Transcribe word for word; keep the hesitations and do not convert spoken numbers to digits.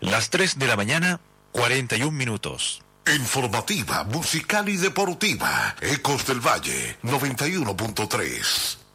Las tres de la mañana, cuarenta y un minutos. Informativa, musical y deportiva. Ecos del Valle, noventa y uno punto tres.